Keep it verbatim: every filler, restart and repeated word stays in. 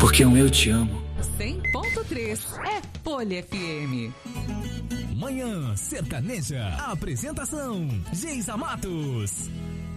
porque o eu te amo. cem ponto três é Folha F M. Manhã Sertaneja. Apresentação: Geisa Matos.